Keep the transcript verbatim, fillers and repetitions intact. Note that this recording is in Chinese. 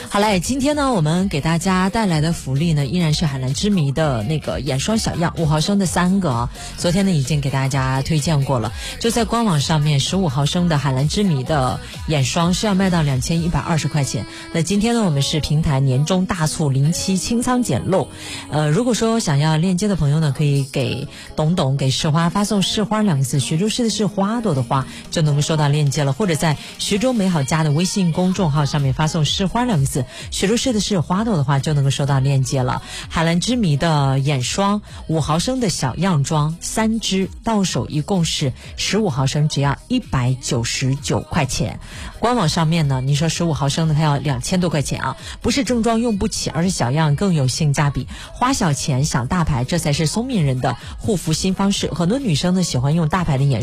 好嘞，今天呢，我们给大家带来的福利呢，依然是海蓝之谜的那个眼霜小样，五毫升的三个啊。昨天呢，已经给大家推荐过了，就在官网上面，十五毫升的海蓝之谜的眼霜是要卖到两千一百二十块钱。那今天呢，我们是平台年终大促零七清仓捡漏，呃，如果说想要链接的朋友呢，可以给董董给市花发送市花两个字，徐州市的是花朵的花，就能够收到链接了，或者在徐州美好家的微信公众号上面发送市花两个字，徐州市的是花朵的话就能够收到链接了。海蓝之谜的眼霜五毫升的小样装三支，到手一共是十五毫升，只要一百九十九块钱。官网上面呢，你说十五毫升的它要两千多块钱啊，不是正装用不起，而是小样更有性价比，花小钱享大牌，这才是聪明人的护肤新方式。很多女生呢喜欢用大牌的眼